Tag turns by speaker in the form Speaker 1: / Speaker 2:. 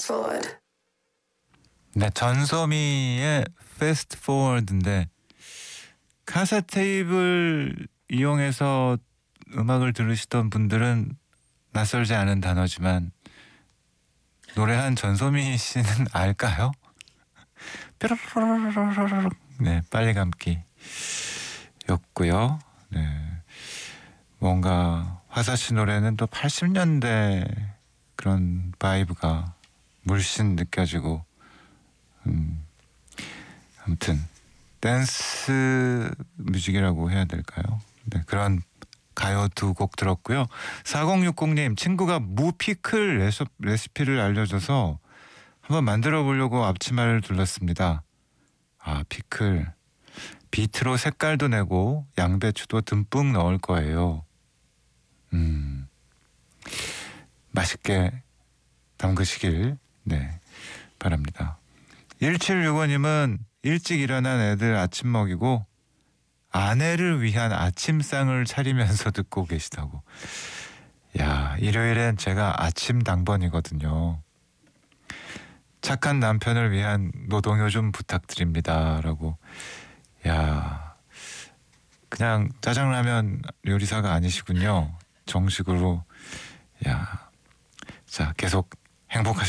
Speaker 1: fast forward.
Speaker 2: 네, 전소미의 Fast Forward인데 카세트 테이프를 이용해서 음악을 들으시던 분들은 낯설지 않은 단어지만 노래한 전소미 씨는 알까요? 뾰로로로로로로. 네, 빨리 감기였고요. 네, 뭔가 화사 씨 노래는 또 80년대 그런 바이브가 물씬 느껴지고, 아무튼 댄스 뮤직이라고 해야 될까요? 네, 그런 가요 두 곡 들었고요. 4060님, 친구가 무피클 레시피를 알려줘서 한번 만들어 보려고 앞치마를 둘렀습니다. 아, 피클. 비트로 색깔도 내고 양배추도 듬뿍 넣을 거예요. 맛있게 담그시길 네, 바랍니다. 1765님은 일찍 일어난 애들 아침 먹이고 아내를 위한 아침상을 차리면서 듣고 계시다고. 야, 일요일엔 제가 아침 당번이거든요. 착한 남편을 위한 노동요 좀 부탁드립니다. 라고. 야, 그냥 짜장라면 요리사가 아니시군요. 정식으로. 야, 자, 계속 행복하시